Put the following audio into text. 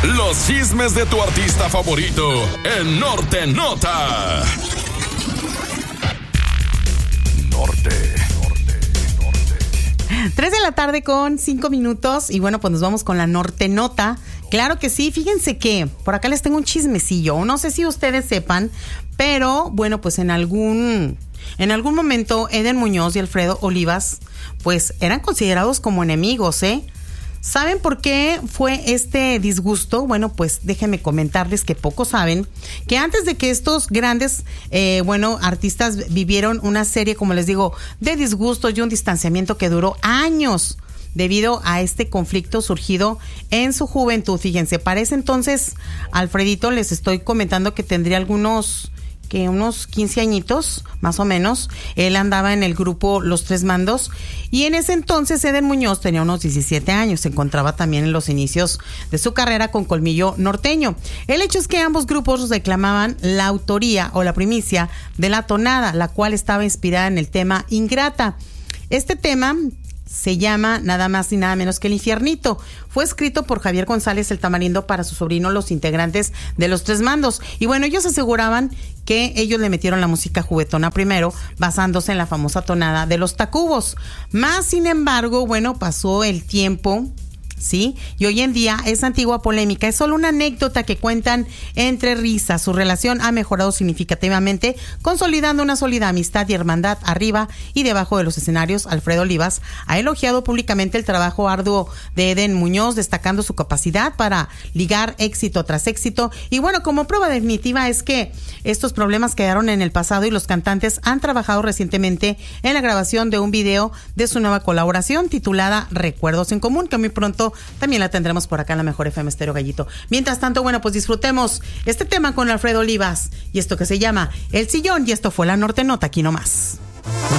Los chismes de tu artista favorito en Norte Nota. Norte. 3 de la tarde con 5 minutos y bueno, pues nos vamos con la Norte Nota. Claro que sí, fíjense que por acá les tengo un chismecillo. No sé si ustedes sepan, pero bueno, pues en algún momento Eden Muñoz y Alfredo Olivas pues eran considerados como enemigos, ¿eh? ¿Saben por qué fue este disgusto? Bueno, pues déjenme comentarles que pocos saben que antes de que estos grandes, artistas vivieron una serie, como les digo, de disgustos y un distanciamiento que duró años debido a este conflicto surgido en su juventud. Fíjense, para ese entonces, Alfredito, les estoy comentando que tendría unos 15 añitos, más o menos. Él andaba en el grupo Los Tres Mandos y en ese entonces Eden Muñoz tenía unos 17 años. Se encontraba también en los inicios de su carrera con Colmillo Norteño. El hecho es que ambos grupos reclamaban la autoría o la primicia de la tonada, la cual estaba inspirada en el tema Ingrata. Este tema se llama nada más y nada menos que El Infiernito. Fue escrito por Javier González el Tamarindo para su sobrino, los integrantes de Los Tres Mandos. Y bueno, ellos aseguraban que ellos le metieron la música juguetona primero, basándose en la famosa tonada de los Tacubos. Más sin embargo, bueno, pasó el tiempo, ¿sí? Y hoy en día esa antigua polémica es solo una anécdota que cuentan entre risas. Su relación ha mejorado significativamente, consolidando una sólida amistad y hermandad arriba y debajo de los escenarios. Alfredo Olivas ha elogiado públicamente el trabajo arduo de Eden Muñoz, destacando su capacidad para ligar éxito tras éxito. Y bueno, como prueba definitiva es que estos problemas quedaron en el pasado y los cantantes han trabajado recientemente en la grabación de un video de su nueva colaboración titulada Recuerdos en Común, que muy pronto también la tendremos por acá en la Mejor FM Estéreo Gallito. Mientras tanto, bueno, pues disfrutemos este tema con Alfredo Olivas y esto que se llama El Sillón, y esto fue la Norte Nota, aquí nomás.